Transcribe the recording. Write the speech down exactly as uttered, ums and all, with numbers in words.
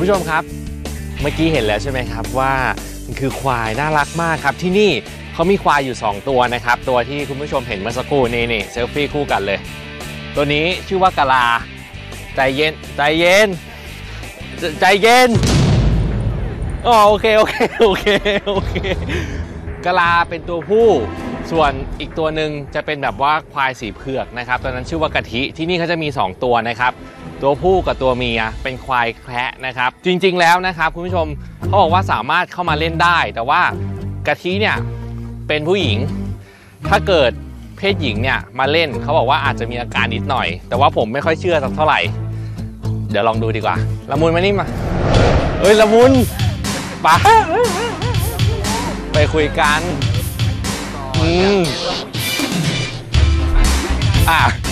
ผู้ชมครับเมื่อกี้เห็นแล้วใช่ไหมครับว่ามันคือควายน่ารักมากครับที่นี่เขามีควายอยู่สองตัวนะครับตัวที่คุณผู้ชมเห็นเมื่อสักครู่นี่นี่เซลฟี่คู่กันเลยตัวนี้ชื่อว่ากะลาใจเย็นใจเย็นใจเย็นอ๋อโอเคโอเคโอเคโอเคกะลาเป็นตัวผู้ส่วนอีกตัวหนึ่งจะเป็นแบบว่าควายสีเผือกนะครับตัวนั้นชื่อว่ากะทิที่นี่เขาจะมีสองตัวนะครับตัวผู้กับตัวเมียเป็นควายแคระนะครับจริงๆแล้วนะครับคุณผู้ชมเขาบอกว่าสามารถเข้ามาเล่นได้แต่ว่ากะทิเนี่ยเป็นผู้หญิงถ้าเกิดเพศหญิงเนี่ยมาเล่นเขาบอกว่าอาจจะมีอาการนิดหน่อยแต่ว่าผมไม่ค่อยเชื่อสักเท่าไหร่เดี๋ยวลองดูดีกว่าละมุนมานี่มาเอ้ยละมุนปะไปคุยกันอืมอ่ะ